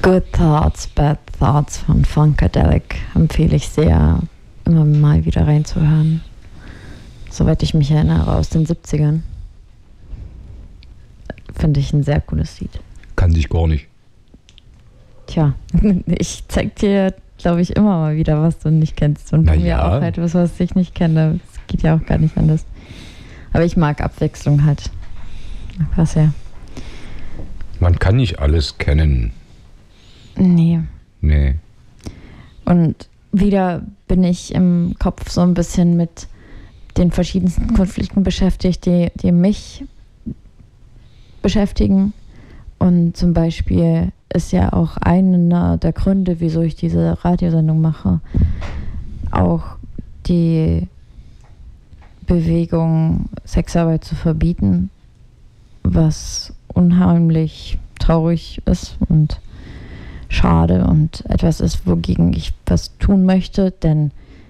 Good Thoughts, Bad Thoughts von Funkadelic empfehle ich sehr, immer mal wieder reinzuhören. Soweit ich mich erinnere, aus den 70ern. Finde ich ein sehr cooles Lied. Kann ich gar nicht. Tja, ich zeig dir, glaube ich, immer mal wieder, was du nicht kennst. Und bei mir auch halt was ich nicht kenne. Das geht ja auch gar nicht anders. Aber ich mag Abwechslung halt. Was ja. Man kann nicht alles kennen. Nee. Nee. Und wieder bin ich im Kopf so ein bisschen mit den verschiedensten Konflikten beschäftigt, die mich beschäftigen. Und zum Beispiel ist ja auch einer der Gründe, wieso ich diese Radiosendung mache, auch die Bewegung, Sexarbeit zu verbieten, was unheimlich traurig ist und schade und etwas ist, wogegen ich was tun möchte, denn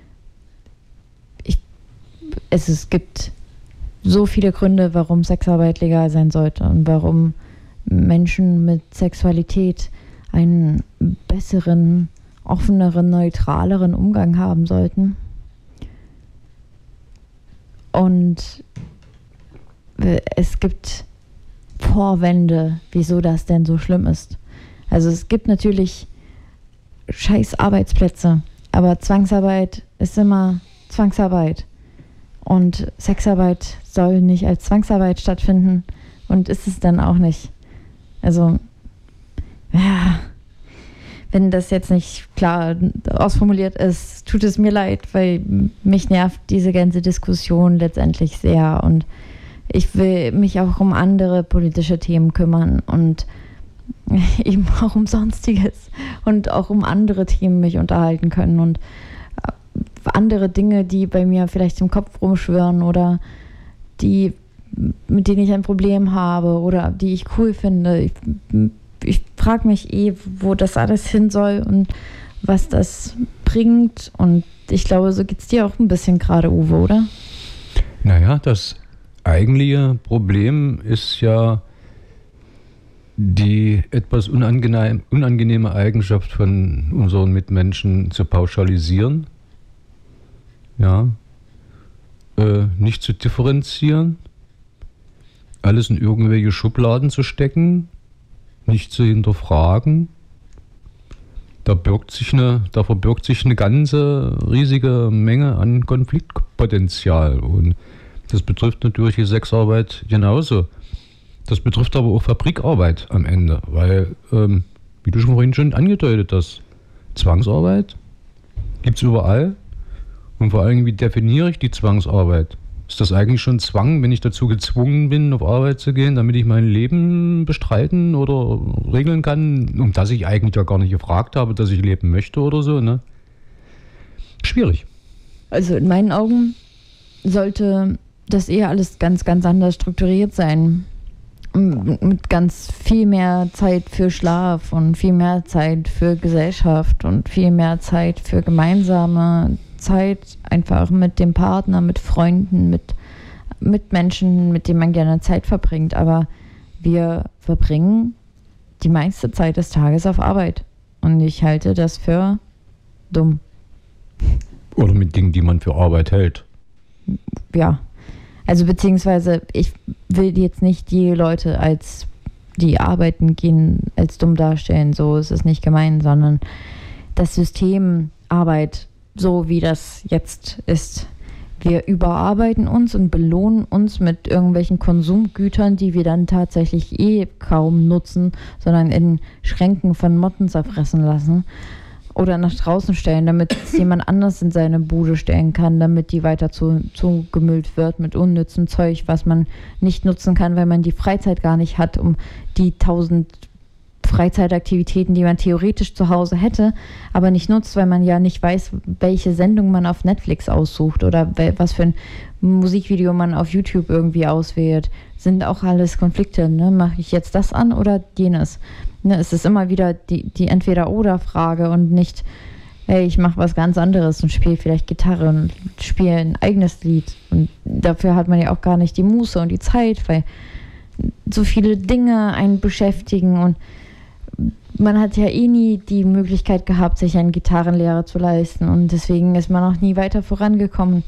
es gibt so viele Gründe, warum Sexarbeit legal sein sollte und warum Menschen mit Sexualität einen besseren, offeneren, neutraleren Umgang haben sollten. Und es gibt Vorwände, wieso das denn so schlimm ist. Also es gibt natürlich scheiß Arbeitsplätze, aber Zwangsarbeit ist immer Zwangsarbeit. Und Sexarbeit soll nicht als Zwangsarbeit stattfinden und ist es dann auch nicht. Also, ja, wenn das jetzt nicht klar ausformuliert ist, tut es mir leid, weil mich nervt diese ganze Diskussion letztendlich sehr und ich will mich auch um andere politische Themen kümmern und eben auch um Sonstiges und auch um andere Themen mich unterhalten können und andere Dinge, die bei mir vielleicht im Kopf rumschwirren oder mit denen ich ein Problem habe oder die ich cool finde. Ich frage mich wo das alles hin soll und was das bringt. Und ich glaube, so geht es dir auch ein bisschen gerade, Uwe, oder? Naja, das eigentliche Problem ist ja die etwas unangenehme Eigenschaft von unseren Mitmenschen zu pauschalisieren. Ja, nicht zu differenzieren, alles in irgendwelche Schubladen zu stecken, nicht zu hinterfragen. Da verbirgt sich eine ganze riesige Menge an Konfliktpotenzial und das betrifft natürlich die Sexarbeit genauso. Das betrifft aber auch Fabrikarbeit am Ende, weil, wie du vorhin schon angedeutet hast, Zwangsarbeit gibt es überall. Und vor allem, wie definiere ich die Zwangsarbeit? Ist das eigentlich schon Zwang, wenn ich dazu gezwungen bin, auf Arbeit zu gehen, damit ich mein Leben bestreiten oder regeln kann, um das ich eigentlich ja gar nicht gefragt habe, dass ich leben möchte oder so, ne? Schwierig. Also in meinen Augen sollte das eher alles ganz, ganz anders strukturiert sein. Mit ganz viel mehr Zeit für Schlaf und viel mehr Zeit für Gesellschaft und viel mehr Zeit für gemeinsame Zeit einfach mit dem Partner, mit Freunden, mit Menschen, mit denen man gerne Zeit verbringt. Aber wir verbringen die meiste Zeit des Tages auf Arbeit. Und ich halte das für dumm. Oder mit Dingen, die man für Arbeit hält. Ja. Also beziehungsweise ich will jetzt nicht die Leute, die arbeiten gehen, als dumm darstellen. So ist es nicht gemeint, sondern das System Arbeit, so wie das jetzt ist. Wir überarbeiten uns und belohnen uns mit irgendwelchen Konsumgütern, die wir dann tatsächlich kaum nutzen, sondern in Schränken von Motten zerfressen lassen oder nach draußen stellen, damit es jemand anders in seine Bude stellen kann, damit die weiter zugemüllt wird mit unnützem Zeug, was man nicht nutzen kann, weil man die Freizeit gar nicht hat, um die 1000 Freizeitaktivitäten, die man theoretisch zu Hause hätte, aber nicht nutzt, weil man ja nicht weiß, welche Sendung man auf Netflix aussucht oder was für ein Musikvideo man auf YouTube irgendwie auswählt. Sind auch alles Konflikte, ne? Mache ich jetzt das an oder jenes? Ne, es ist immer wieder die Entweder-Oder-Frage und nicht, hey, ich mache was ganz anderes und spiele vielleicht Gitarre und spiele ein eigenes Lied. Und dafür hat man ja auch gar nicht die Muße und die Zeit, weil so viele Dinge einen beschäftigen und man hat ja eh nie die Möglichkeit gehabt, sich einen Gitarrenlehrer zu leisten und deswegen ist man auch nie weiter vorangekommen.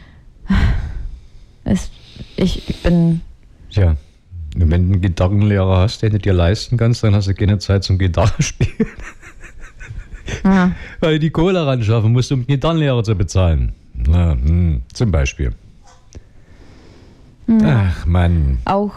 Ich bin... Tja, wenn du einen Gitarrenlehrer hast, den du dir leisten kannst, dann hast du keine Zeit zum Gitarrespielen. Ja. Weil du die Kohle ran schaffen musst, um einen Gitarrenlehrer zu bezahlen. Na, zum Beispiel. Ach, Mann. Auch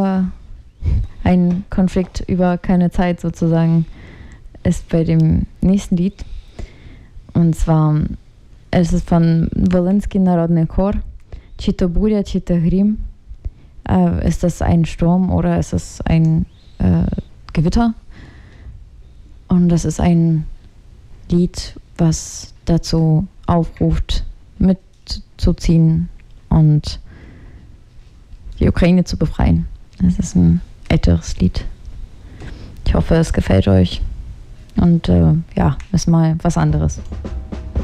ein Konflikt über keine Zeit sozusagen ist bei dem nächsten Lied. Und zwar, es ist von Волинський народний хор. Чи то буря, чи то грім. Ist das ein Sturm oder ist es ein Gewitter? Und das ist ein Lied, was dazu aufruft, mitzuziehen und die Ukraine zu befreien. Es ist ein älteres Lied. Ich hoffe, es gefällt euch. Und ja, ist mal was anderes.